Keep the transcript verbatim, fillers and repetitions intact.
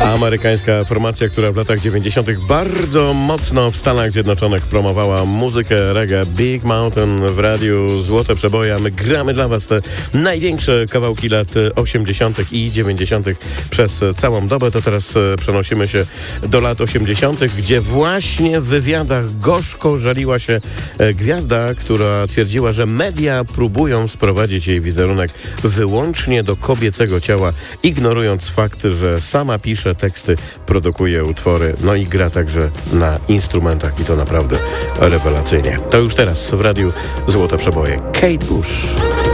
Amerykańska formacja, która w latach dziewięćdziesiątych bardzo mocno w Stanach Zjednoczonych promowała muzykę reggae. Big Mountain w radiu Złote Przeboje. My gramy dla was te największe kawałki lat osiemdziesiątych i dziewięćdziesiątych przez całą dobę. To teraz przenosimy się do lat osiemdziesiątych, gdzie właśnie w wywiadach gorzko żaliła się gwiazda, która twierdziła, że media próbują sprowadzić jej wizerunek wyłącznie do kobiecego ciała, ignorując fakt, że sama pisze teksty, produkuje utwory, no i gra także na instrumentach i to naprawdę rewelacyjnie. To już teraz w radiu Złote Przeboje. Kate Bush.